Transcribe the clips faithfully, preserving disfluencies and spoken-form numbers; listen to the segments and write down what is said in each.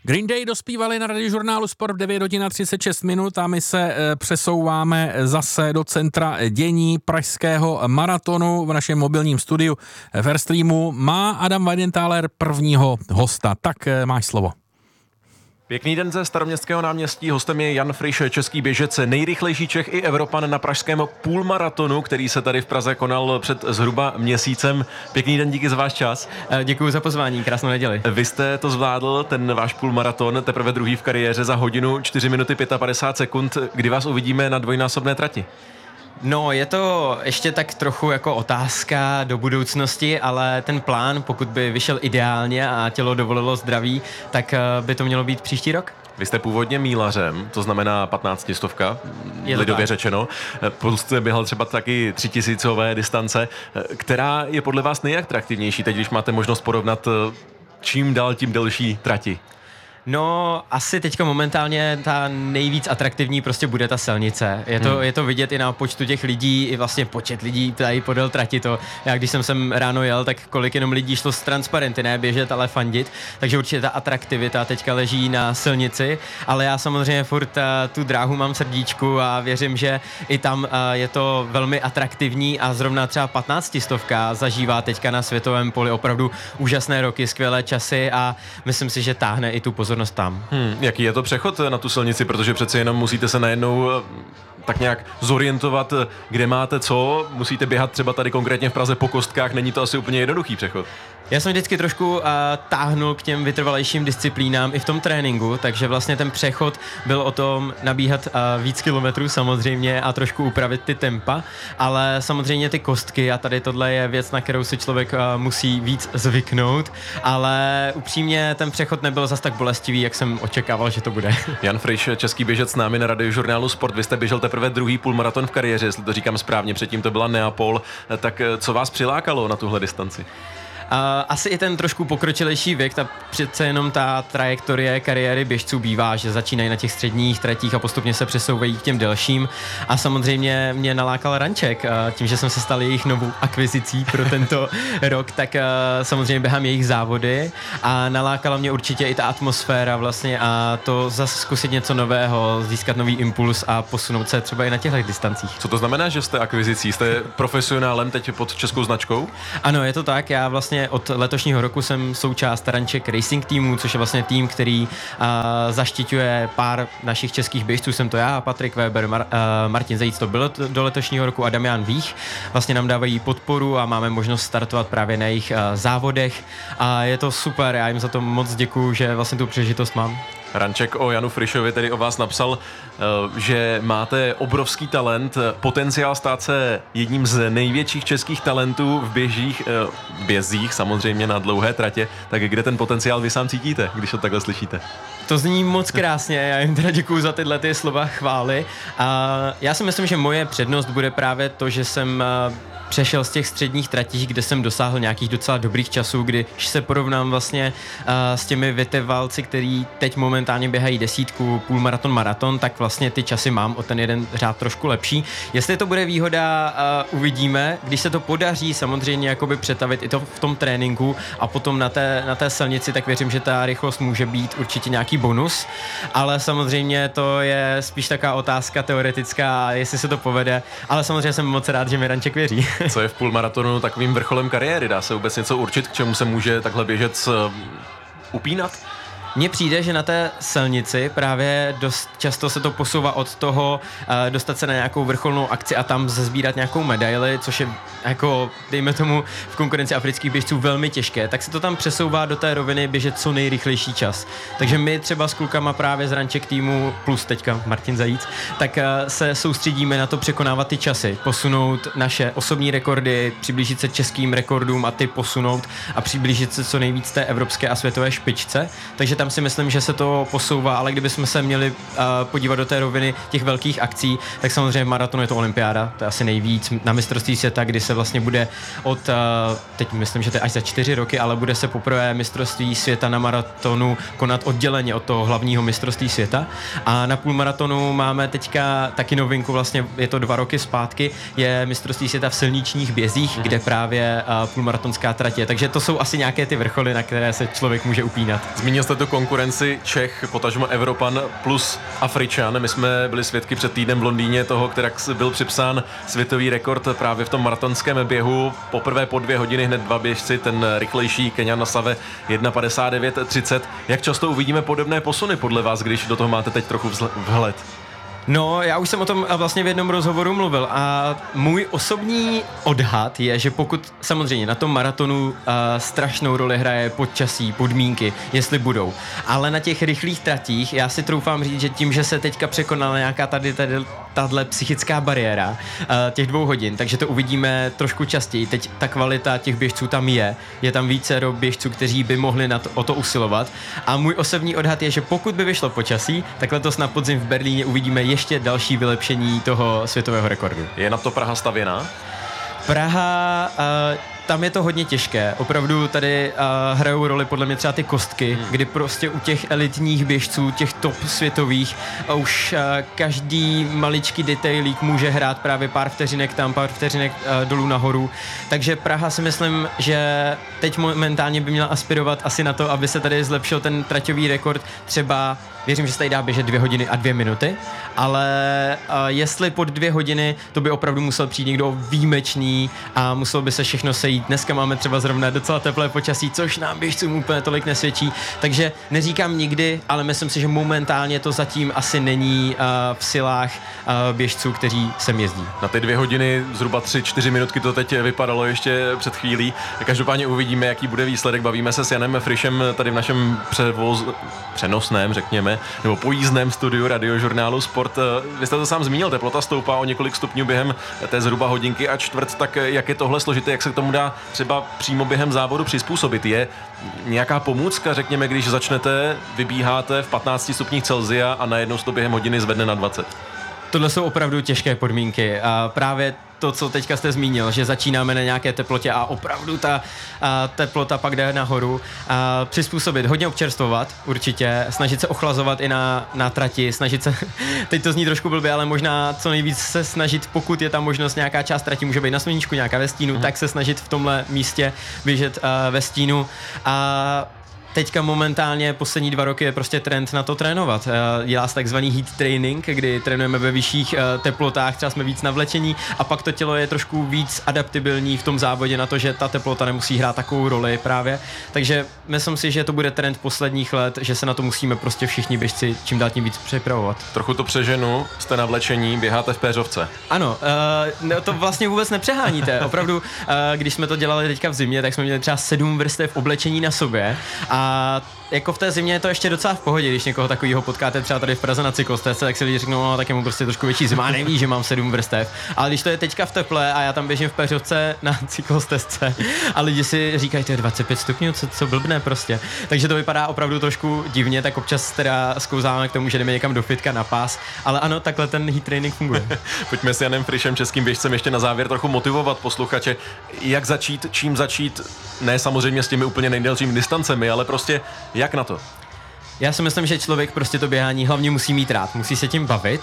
Green Day dospívali na Radiožurnálu Sport v devět hodin a třicet šest minut a my se e, přesouváme zase do centra dění pražského maratonu v našem mobilním studiu v Airstreamu. Má Adam Weidenthaler prvního hosta, tak e, máš slovo. Pěkný den ze Staroměstského náměstí. Hostem je Jan Friš, český běžec, nejrychlejší Čech i Evropan na pražském půlmaratonu, který se tady v Praze konal před zhruba měsícem. Pěkný den, díky za váš čas. Děkuji za pozvání, krásnou neděli. Vy jste to zvládl, ten váš půlmaraton, teprve druhý v kariéře za hodinu, čtyři minuty padesát pět sekund. Kdy vás uvidíme na dvojnásobné trati? No, je to ještě tak trochu jako otázka do budoucnosti, ale ten plán, pokud by vyšel ideálně a tělo dovolilo zdraví, tak by to mělo být příští rok. Vy jste původně mílařem, to znamená patnáctistovka, lidově tak řečeno. Plus jste běhal třeba taky třitisícové distance. Která je podle vás nejatraktivnější teď, když máte možnost porovnat čím dál tím delší trati? No, asi teďka momentálně ta nejvíc atraktivní prostě bude ta silnice. Je to, hmm. je to vidět i na počtu těch lidí, i vlastně počet lidí tady podél trati to. Já když jsem sem ráno jel, tak kolik jenom lidí šlo s transparenty, ne běžet, ale fandit. Takže určitě ta atraktivita teďka leží na silnici, ale já samozřejmě furt uh, tu dráhu mám v srdíčku a věřím, že i tam uh, je to velmi atraktivní a zrovna třeba patnáctistovka zažívá teďka na světovém poli opravdu úžasné roky, skvělé časy a myslím si, že táhne i tu pozornost tam. Hmm, jaký je to přechod na tu silnici, protože přece jenom musíte se najednou tak nějak zorientovat, kde máte co, musíte běhat třeba tady konkrétně v Praze po kostkách, není to asi úplně jednoduchý přechod. Já jsem vždycky trošku uh, táhnul k těm vytrvalejším disciplínám i v tom tréninku, takže vlastně ten přechod byl o tom nabíhat uh, víc kilometrů samozřejmě a trošku upravit ty tempa, ale samozřejmě ty kostky a tady tohle je věc, na kterou si člověk uh, musí víc zvyknout, ale upřímně ten přechod nebyl zas tak bolestivý, jak jsem očekával, že to bude. Jan Friš, český běžec s námi na Radiožurnálu Sport, vy jste běžel teprve druhý půlmaraton v kariéře, jestli to říkám správně, předtím to byla Neapol, tak co vás přilákalo na tuhle distanci? Uh, asi i ten trošku pokročilejší věk, ta přece jenom ta trajektorie kariéry běžců bývá, že začínají na těch středních tratích a postupně se přesouvají k těm delším a samozřejmě mě nalákal Ranček, uh, tím, že jsem se stal jejich novou akvizicí pro tento rok, tak uh, samozřejmě běhám jejich závody a nalákala mě určitě i ta atmosféra vlastně a to zase zkusit něco nového, získat nový impuls a posunout se třeba i na těchto distancích. Co to znamená, že jste akvizicí? Jste profesionálem teď pod českou značkou? Ano, je to tak, já vlastně od letošního roku jsem součást Ranček Racing týmu, což je vlastně tým, který uh, zaštiťuje pár našich českých běžců. Jsem to já, Patrik Weber, Mar, uh, Martin Zajíc to byl do letošního roku a Damian Vích. Vlastně nám dávají podporu a máme možnost startovat právě na jejich uh, závodech a je to super, já jim za to moc děkuju, že vlastně tu příležitost mám. Ranček o Janu Frišovi tedy o vás napsal, že máte obrovský talent, potenciál stát se jedním z největších českých talentů v běžích, v bězích, samozřejmě na dlouhé tratě. Tak kde ten potenciál vy sám cítíte, když to takhle slyšíte? To zní moc krásně, já jim teda děkuju za tyhle ty slova chvály. A já si myslím, že moje přednost bude právě to, že jsem přešel z těch středních tratí, kde jsem dosáhl nějakých docela dobrých časů, když se porovnám vlastně uh, s těmi vytrvalci, který teď momentálně běhají desítku, půlmaraton, maraton, tak vlastně ty časy mám o ten jeden řád trošku lepší. Jestli to bude výhoda, uh, uvidíme. Když se to podaří samozřejmě jakoby přetavit i to v tom tréninku a potom na té, na té silnici, tak věřím, že ta rychlost může být určitě nějaký bonus, ale samozřejmě to je spíš taková otázka teoretická, jestli se to povede, ale samozřejmě jsem moc rád, že mi Ranček věří. Co je v půlmaratonu takovým vrcholem kariéry? Dá se vůbec něco určit, k čemu se může takhle běžec upínat? Mně přijde, že na té silnici právě dost často se to posouvá od toho uh, dostat se na nějakou vrcholnou akci a tam zesbírat nějakou medaili, což je jako, dejme tomu, v konkurenci afrických běžců velmi těžké, tak se to tam přesouvá do té roviny běžet co nejrychlejší čas. Takže my třeba s klukama právě z Ranček týmu, plus teďka Martin Zajíc, tak uh, se soustředíme na to překonávat ty časy, posunout naše osobní rekordy, přiblížit se českým rekordům a ty posunout a přiblížit se co nejvíc té evropské a světové špičce. Takže tam si myslím, že se to posouvá, ale kdybychom se měli uh, podívat do té roviny těch velkých akcí, tak samozřejmě v maratonu je to olympiáda, to je asi nejvíc. Na mistrovství světa, kdy se vlastně bude od, uh, teď myslím, že to je až za čtyři roky, ale bude se poprvé mistrovství světa na maratonu konat odděleně od toho hlavního mistrovství světa. A na půlmaratonu máme teďka taky novinku, vlastně je to dva roky zpátky, je mistrovství světa v silničních bězích, mm. kde právě uh, půlmaratonská trať je. Takže to jsou asi nějaké ty vrcholy, na které se člověk může upínat. Zmínil jste tu této konkurenci Čech, potažmo Evropan plus Afričan. My jsme byli svědky před týdnem v Londýně toho, který byl připsán světový rekord právě v tom maratonském běhu. Poprvé po dvě hodiny hned dva běžci, ten rychlejší Keňan na Save jedna padesát devět třicet. Jak často uvidíme podobné posuny podle vás, když do toho máte teď trochu vhled? No, já už jsem o tom vlastně v jednom rozhovoru mluvil a můj osobní odhad je, že pokud samozřejmě na tom maratonu uh, strašnou roli hraje počasí, podmínky, jestli budou, ale na těch rychlých tratích já si troufám říct, že tím, že se teďka překonala nějaká tady, tady tahle psychická bariéra uh, těch dvou hodin, takže to uvidíme trošku častěji. Teď ta kvalita těch běžců tam je, je tam více běžců, kteří by mohli na to, o to usilovat a můj osobní odhad je, že pokud by vyšlo počasí, tak letos na podzim v Berlíně uvidíme ještě další vylepšení toho světového rekordu. Je na to Praha stavěná? Praha, uh, tam je to hodně těžké. Opravdu tady uh, hrajou roli podle mě třeba ty kostky, hmm. kdy prostě u těch elitních běžců, těch top světových, uh, už uh, každý maličký detailík může hrát právě pár vteřinek tam, pár vteřinek uh, dolů nahoru. Takže Praha si myslím, že teď momentálně by měla aspirovat asi na to, aby se tady zlepšil ten traťový rekord. Třeba věřím, že se tady dá běžet dvě hodiny a dvě minuty, ale uh, jestli pod dvě hodiny, to by opravdu musel přijít někdo výjimečný a muselo by se všechno sejít. Dneska máme třeba zrovna docela teplé počasí, což nám běžcům úplně tolik nesvědčí, takže neříkám nikdy, ale myslím si, že momentálně to zatím asi není uh, v silách uh, běžců, kteří sem jezdí. Na ty dvě hodiny, zhruba tři, čtyři minutky to teď vypadalo ještě před chvílí. Každopádně uvidíme, jaký bude výsledek. Bavíme se s Janem Frišem tady v našem převoz, přenosném, řekněme, nebo pojízdném studiu Radiožurnálu Sport. Vy jste to sám zmínil, teplota stoupá o několik stupňů během té zhruba hodinky a čtvrt, tak jak je tohle složité, jak se k tomu dá třeba přímo během závodu přizpůsobit? Je nějaká pomůcka, řekněme, když začnete, vybíháte v patnácti stupních Celsia a najednou se to během hodiny zvedne na dvacet? Tohle jsou opravdu těžké podmínky a právě to, co teďka jste zmínil, že začínáme na nějaké teplotě a opravdu ta a, teplota pak jde nahoru. A, přizpůsobit, hodně občerstvovat určitě, snažit se ochlazovat i na, na trati, snažit se, teď to zní trošku blbě, ale možná co nejvíc se snažit, pokud je tam možnost, nějaká část trati může být na sluníčku, nějaká ve stínu, mm. tak se snažit v tomhle místě běžet a, ve stínu a teďka momentálně poslední dva roky je prostě trend na to trénovat. Dělá se takzvaný heat training, kdy trénujeme ve vyšších teplotách, třeba jsme víc navlečení a pak to tělo je trošku víc adaptibilní v tom závodě na to, že ta teplota nemusí hrát takovou roli právě. Takže myslím si, že to bude trend posledních let, že se na to musíme prostě všichni běžci čím dál tím víc připravovat. Trochu to přeženu, jste navlečení, běháte v péřovce. Ano, uh, to vlastně vůbec nepřeháníte. Opravdu, uh, když jsme to dělali teďka v zimě, tak jsme měli třeba sedm vrstev oblečení na sobě a A jako v té zimě je to ještě docela v pohodě, když někoho takového potkáte třeba tady v Praze na cyklostezce, tak si lidi řeknou, no tak je mu prostě trošku větší zima, neví, že mám sedm vrstev. Ale když to je teďka v teple a já tam běžím v peřovce na cyklostezce a lidi si říkají, to je dvacet pět stupňů, co, co blbne prostě. Takže to vypadá opravdu trošku divně, tak občas teda zkouzáme k tomu, že jdeme někam do fitka na pás, ale ano, takhle ten heat training funguje. Pojďme s Janem Frišem, českým běžcem, ještě na závěr trochu motivovat posluchače, jak začít, čím začít, ne samozřejmě s těmi úplně nejdelšími distancemi, ale prostě jak na to? Já si myslím, že člověk prostě to běhání hlavně musí mít rád, musí se tím bavit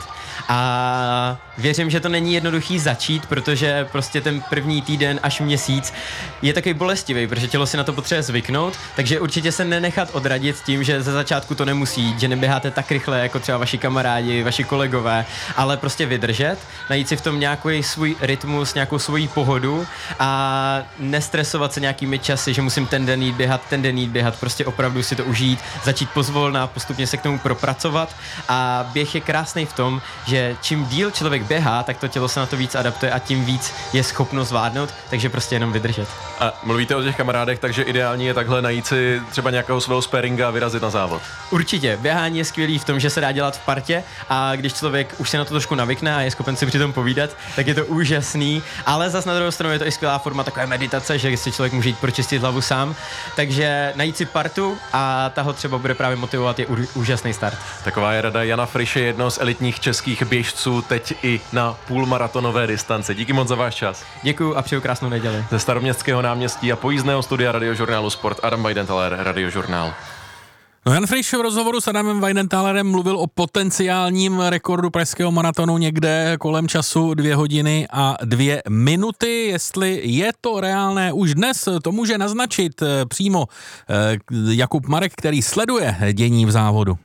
a věřím, že to není jednoduchý začít, protože prostě ten první týden až měsíc je takový bolestivý, protože tělo si na to potřebuje zvyknout, takže určitě se nenechat odradit tím, že ze začátku to nemusí jít, že neběháte tak rychle jako třeba vaši kamarádi, vaši kolegové, ale prostě vydržet, najít si v tom nějaký svůj rytmus, nějakou svoji pohodu a nestresovat se nějakými časy, že musím ten den jít běhat, ten den jít běhat, prostě opravdu si to užít, začít pozvolna, postupně se k tomu propracovat a běh je krásný v tom, že čím díl člověk běhá, tak to tělo se na to víc adaptuje a tím víc je schopno zvládnout, takže prostě jenom vydržet. A mluvíte o těch kamarádech, takže ideální je takhle najít si třeba nějakého svého sparinga a vyrazit na závod. Určitě, běhání je skvělý v tom, že se dá dělat v partě a když člověk už se na to trošku navykne a je schopen si přitom povídat, tak je to úžasný, ale zas na druhou stranu je to i skvělá forma takové meditace, že si člověk může jít pročistit hlavu sám, takže najít si partu a ta ho třeba bude právě motivovat, je úžasný start. Taková je rada Jana Friše, jednoho z elitních českých běžců, teď i na půlmaratonové distance. Díky moc za váš čas. Děkuju a přeju krásnou neděli. Ze Staroměstského náměstí a pojízdného studia Radiožurnálu Sport Adam Weidenthal, Radiožurnál. No Jan Friš v rozhovoru s Adamem Weidenthalerem mluvil o potenciálním rekordu pražského maratonu někde kolem času dvě hodiny a dvě minuty. Jestli je to reálné už dnes, to může naznačit přímo Jakub Marek, který sleduje dění v závodu.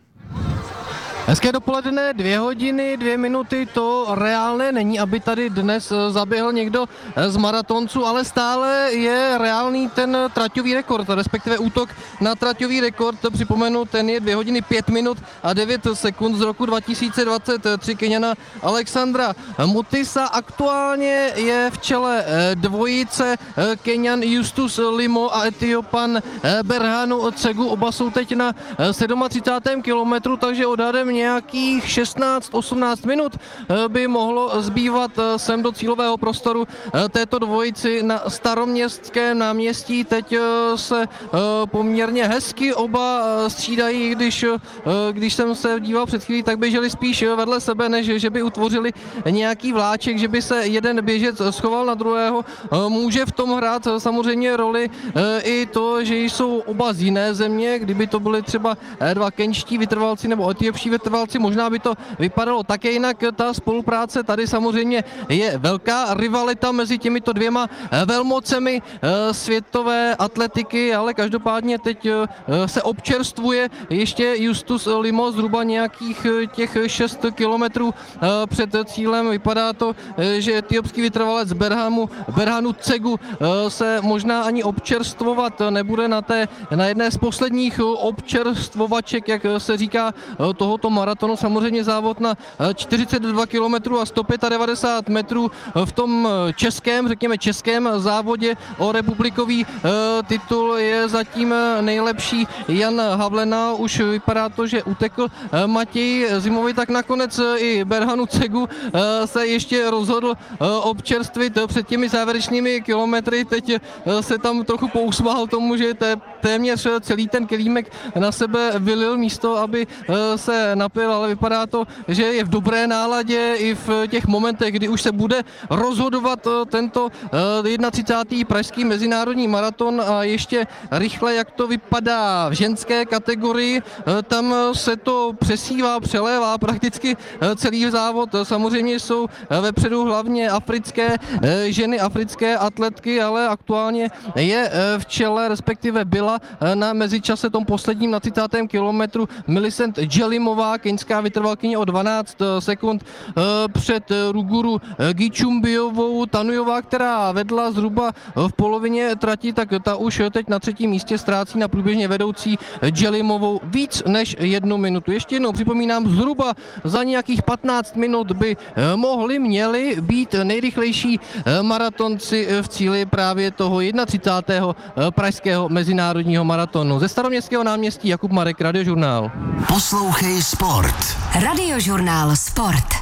Hezké dopoledne, dvě hodiny, dvě minuty, to reálné není, aby tady dnes zaběhl někdo z maratonců, ale stále je reálný ten traťový rekord, respektive útok na traťový rekord, připomenu, ten je dvě hodiny pět minut a devět sekund z roku dva tisíce dvacet tři Keňana Alexandra Mutisa. Aktuálně je v čele dvojice Keňan Justus Limo a Etiopan Berhanu Tsegu, oba jsou teď na třicátém sedmém kilometru, takže odhadem nějakých šestnáct osmnáct minut by mohlo zbývat sem do cílového prostoru této dvojici na Staroměstském náměstí. Teď se poměrně hezky oba střídají, když, když jsem se díval před chvílí, tak běželi spíš vedle sebe, než že by utvořili nějaký vláček, že by se jeden běžec schoval na druhého. Může v tom hrát samozřejmě roli i to, že jsou oba z jiné země, kdyby to byly třeba dva kenčtí vytrvalci nebo etiopští vytrvalci, možná by to vypadalo také jinak. Ta spolupráce tady samozřejmě je velká rivalita mezi těmito dvěma velmocemi světové atletiky, ale každopádně teď se občerstvuje ještě Justus Limo zhruba nějakých těch šest kilometrů před cílem. Vypadá to, že etiopský vytrvalec Berhanu, Berhanu Tsegu se možná ani občerstvovat nebude na, té, na jedné z posledních občerstvovaček, jak se říká, tohoto maratonu. Samozřejmě závod na čtyřicet dva kilometrů a sto devadesát pět metrů v tom českém, řekněme českém závodě o republikový titul je zatím nejlepší Jan Havlena. Už vypadá to, že utekl Matěj Zimovi, tak nakonec i Berhanu Tsegu se ještě rozhodl občerstvit před těmi závěrečnými kilometry. Teď se tam trochu pousmál tomu, že téměř celý ten kelímek na sebe vylil místo, aby se napil, ale vypadá to, že je v dobré náladě i v těch momentech, kdy už se bude rozhodovat tento třicátý první pražský mezinárodní maraton a ještě rychle, jak to vypadá v ženské kategorii. Tam se to přesívá, přelévá prakticky celý závod. Samozřejmě jsou vepředu hlavně africké ženy, africké atletky, ale aktuálně je v čele, respektive byla na mezičase tom posledním na třicátém kilometru Millicent Jelimová, keňská vytrvalkyně o dvanáct sekund před Ruguru Gichumbiovou. Tanujová, která vedla zhruba v polovině trati, tak ta už teď na třetím místě ztrácí na průběžně vedoucí Jelimovou víc než jednu minutu. Ještě jednou připomínám, zhruba za nějakých patnáct minut by mohli, měli být nejrychlejší maratonci v cíli právě toho třicátého prvního pražského mezinárodního maratonu. Ze Staroměstského náměstí Jakub Marek, Radiožurnál. Poslouchej Sport. Radiožurnál Sport.